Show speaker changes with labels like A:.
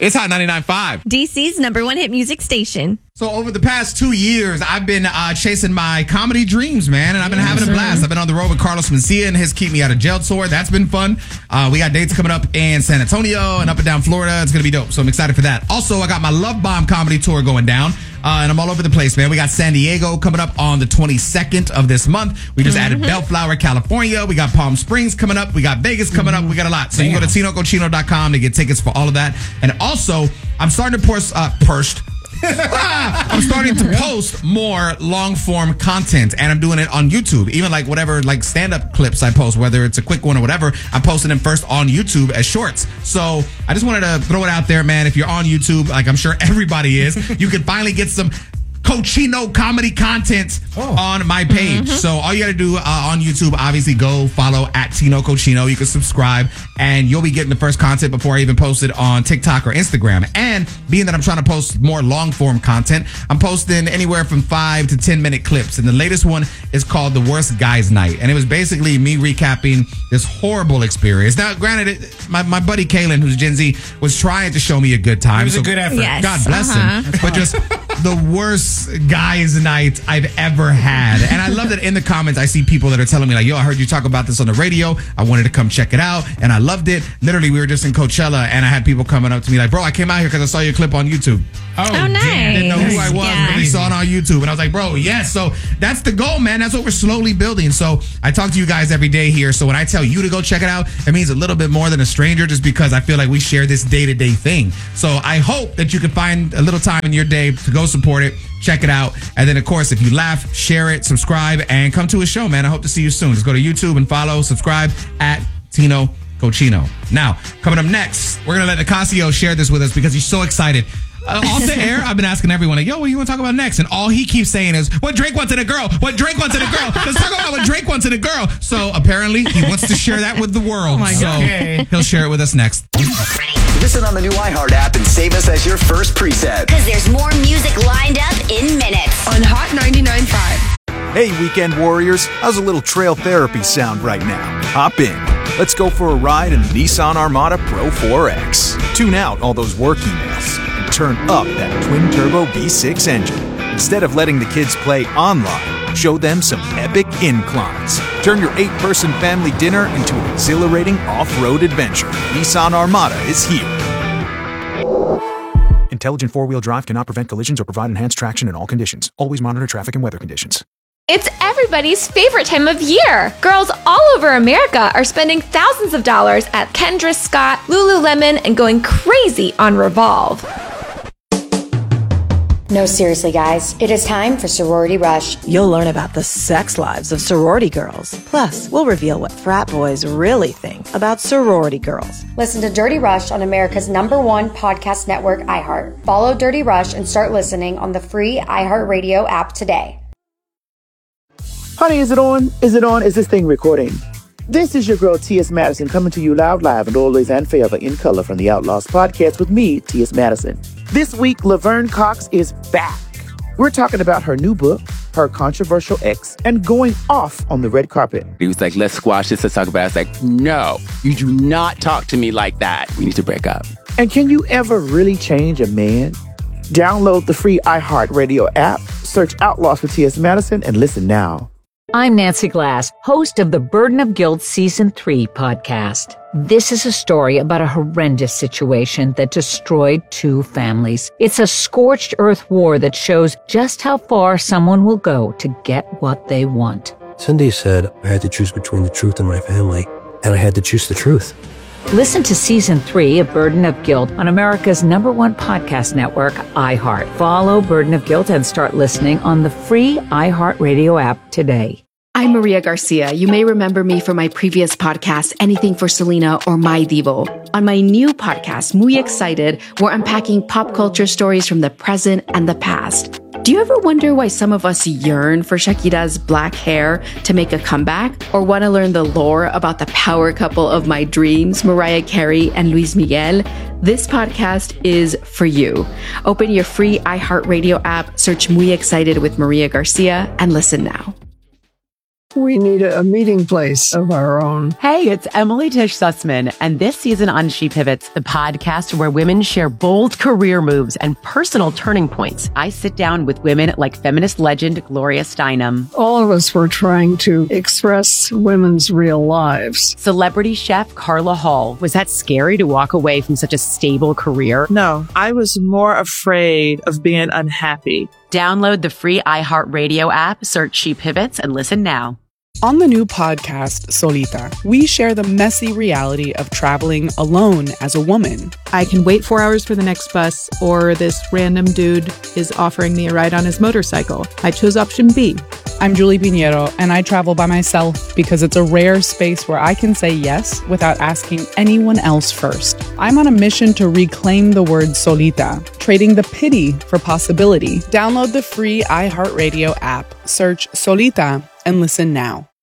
A: It's Hot 99.5.
B: DC's #1 hit music station.
A: So over the past 2 years, I've been chasing my comedy dreams, man, and I've been having a blast. I've been on the road with Carlos Mencia and his Keep Me Out of Jail tour. That's been fun. We got dates coming up in San Antonio and up and down Florida. It's going to be dope, so I'm excited for that. Also, I got my Love Bomb comedy tour going down, and I'm all over the place, man. We got San Diego coming up on the 22nd of this month. We just added Bellflower, California. We got Palm Springs coming up. We got Vegas coming up. We got a lot. So you can go to TinoCochino.com to get tickets for all of that. And also, I'm starting to I'm starting to post more long form content, and I'm doing it on YouTube. Even like whatever like stand-up clips I post, whether it's a quick one or whatever, I'm posting them first on YouTube as shorts. So I just wanted to throw it out there, man. If you're on YouTube, like I'm sure everybody is, you can finally get some Cochino comedy content on my page. So all you got to do on YouTube, obviously go follow at Tino Cochino. You can subscribe and you'll be getting the first content before I even post it on TikTok or Instagram. And being that I'm trying to post more long form content, I'm posting anywhere from 5 to 10 minute clips. And the latest one is called The Worst Guys Night. And it was basically me recapping this horrible experience. Now, granted, my buddy Kalen, who's Gen Z, was trying to show me a good time.
C: It was a good effort.
B: Yes.
A: God bless him. But just the worst guys night I've ever had. And I love that in the comments I see people that are telling me like, yo, I heard you talk about this on the radio. I wanted to come check it out and I loved it. Literally, we were just in Coachella and I had people coming up to me like, bro, I came out here because I saw your clip on YouTube.
B: Oh, nice.
A: Didn't know who I was,
B: Yeah.
A: but they saw it on YouTube. And I was like, bro, yes. So that's the goal, man. That's what we're slowly building. So I talk to you guys every day here. So when I tell you to go check it out, it means a little bit more than a stranger just because I feel like we share this day-to-day thing. So I hope that you can find a little time in your day to go support it, check it out. And then, of course, if you laugh, share it, subscribe, and come to a show, man. I hope to see you soon. Just go to YouTube and follow, subscribe at Tino Cochino. Now, coming up next, we're going to let Nicasio share this with us because he's so excited. Off the air, I've been asking everyone, like, yo, what do you want to talk about next? And all he keeps saying is, what Drake wants in a girl? What Drake wants in a girl? Let's talk about what Drake wants in a girl. So apparently, he wants to share that with the world. So he'll share it with us next.
D: Listen on the new iHeart app and save us as your first preset.
E: Because there's more music lined up in minutes.
F: On Hot 99.5.
G: Hey, weekend warriors, how's a little trail therapy sound right now? Hop in. Let's go for a ride in the Nissan Armada Pro 4X. Tune out all those work emails and turn up that twin-turbo V6 engine. Instead of letting the kids play online, show them some epic inclines. Turn your 8-person family dinner into an exhilarating off-road adventure. Nissan Armada is here. Intelligent four-wheel drive cannot prevent collisions or provide enhanced traction in all conditions. Always monitor traffic and weather conditions.
H: It's everybody's favorite time of year. Girls all over America are spending thousands of dollars at Kendra Scott, Lululemon, and going crazy on Revolve.
E: No, seriously, guys. It is time for Sorority Rush.
I: You'll learn about the sex lives of sorority girls. Plus, we'll reveal what frat boys really think about sorority girls.
E: Listen to Dirty Rush on America's #1 podcast network, iHeart. Follow Dirty Rush and start listening on the free iHeartRadio app today.
J: Honey, is it on? Is it on? Is this thing recording? This is your girl, T.S. Madison, coming to you loud, live, and always and forever in color from the Outlaws podcast with me, T.S. Madison. This week, Laverne Cox is back. We're talking about her new book, her controversial ex, and going off on the red carpet.
K: He was like, let's squash this, let's talk about it. I was like, no, you do not talk to me like that. We need to break up.
J: And can you ever really change a man? Download the free iHeartRadio app, search Outlaws for T.S. Madison, and listen now.
L: I'm Nancy Glass, host of the Burden of Guilt Season 3 podcast. This is a story about a horrendous situation that destroyed 2 families. It's a scorched earth war that shows just how far someone will go to get what they want.
M: Cindy said I had to choose between the truth and my family, and I had to choose the truth.
L: Listen to Season 3 of Burden of Guilt on America's #1 podcast network, iHeart. Follow Burden of Guilt and start listening on the free iHeartRadio app today.
F: I'm Maria Garcia. You may remember me from my previous podcast, Anything for Selena or My Divo. On my new podcast, Muy Excited, we're unpacking pop culture stories from the present and the past. Do you ever wonder why some of us yearn for Shakira's black hair to make a comeback? Or want to learn the lore about the power couple of my dreams, Mariah Carey and Luis Miguel? This podcast is for you. Open your free iHeartRadio app, search Muy Excited with Maria Garcia, and listen now.
C: We need a meeting place of our own.
N: Hey, it's Emily Tish Sussman, and this season on She Pivots, the podcast where women share bold career moves and personal turning points. I sit down with women like feminist legend Gloria Steinem.
C: All of us were trying to express women's real lives.
N: Celebrity chef Carla Hall. Was that scary to walk away from such a stable career?
O: No, I was more afraid of being unhappy.
N: Download the free iHeartRadio app, search She Pivots, and listen now.
P: On the new podcast, Solita, we share the messy reality of traveling alone as a woman.
Q: I can wait 4 hours for the next bus, or this random dude is offering me a ride on his motorcycle. I chose option B.
P: I'm Julie Pinheiro, and I travel by myself because it's a rare space where I can say yes without asking anyone else first. I'm on a mission to reclaim the word solita, trading the pity for possibility. Download the free iHeartRadio app, search Solita, and listen now.